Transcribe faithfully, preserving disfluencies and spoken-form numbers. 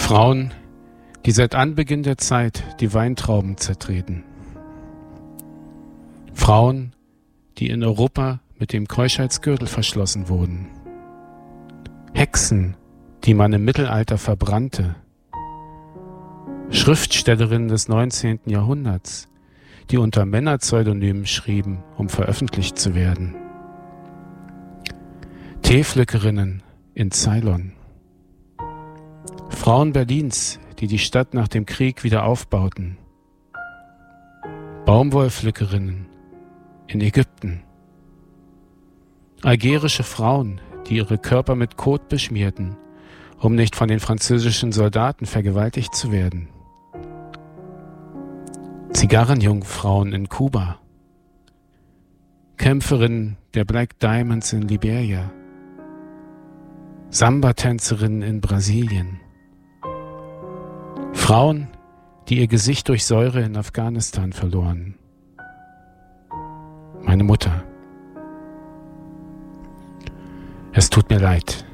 Frauen, die seit Anbeginn der Zeit die Weintrauben zertreten. Frauen, die in Europa mit dem Keuschheitsgürtel verschlossen wurden. Hexen, die man im Mittelalter verbrannte. Schriftstellerinnen des neunzehnten Jahrhunderts, die unter Männerpseudonymen schrieben, um veröffentlicht zu werden. Teeflickerinnen in Ceylon. Frauen Berlins, die die Stadt nach dem Krieg wieder aufbauten. Baumwollflickerinnen in Ägypten. Algerische Frauen, die ihre Körper mit Kot beschmierten, um nicht von den französischen Soldaten vergewaltigt zu werden. Zigarrenjungfrauen in Kuba. Kämpferinnen der Black Diamonds in Liberia. Samba-Tänzerinnen in Brasilien. Frauen, die ihr Gesicht durch Säure in Afghanistan verloren. Meine Mutter. Es tut mir leid.